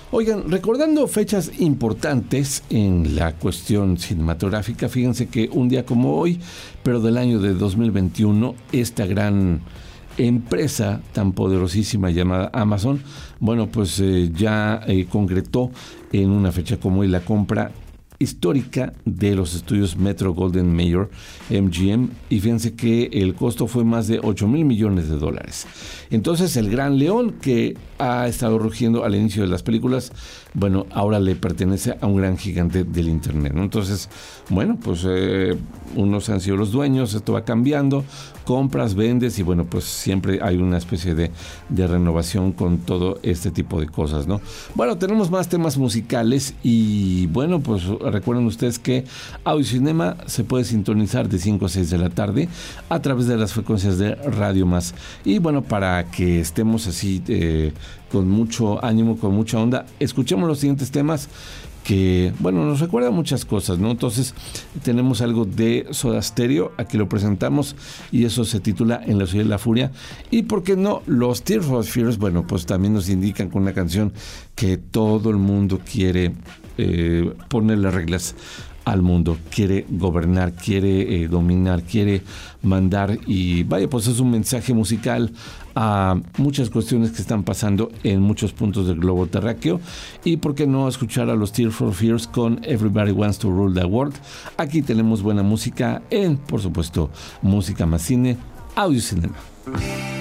Oigan, recordando fechas importantes en la cuestión cinematográfica, fíjense que un día como hoy, pero del año de 2021, esta gran empresa tan poderosísima llamada Amazon, bueno, pues ya concretó en una fecha como hoy la compra histórica de los estudios Metro-Goldwyn-Mayer, MGM, y fíjense que el costo fue más de $8,000 millones. Entonces el Gran León, que ha estado rugiendo al inicio de las películas, bueno, ahora le pertenece a un gran gigante del internet, ¿no? Entonces, bueno, pues unos han sido los dueños, esto va cambiando, compras, vendes, y bueno, pues siempre hay una especie de renovación con todo este tipo de cosas, ¿no? Bueno, tenemos más temas musicales y bueno, pues recuerden ustedes que Audiocinema se puede sintonizar de 5 a 6 de la tarde a través de las frecuencias de Radio Más. Y bueno, para que estemos así con mucho ánimo, con mucha onda, escuchemos los siguientes temas que, bueno, nos recuerda muchas cosas, ¿no? Entonces, tenemos algo de Soda Stereo, aquí lo presentamos, y eso se titula En la ciudad de la furia. Y, ¿por qué no? Los Tears for Fears, bueno, pues también nos indican con una canción que todo el mundo quiere ponerle reglas al mundo, quiere gobernar, quiere dominar, quiere mandar, y vaya, pues es un mensaje musical a muchas cuestiones que están pasando en muchos puntos del globo terráqueo. Y por qué no escuchar a los Tears for Fears con Everybody Wants to Rule the World. Aquí tenemos buena música en, por supuesto, Música más Cine, Audiocinema.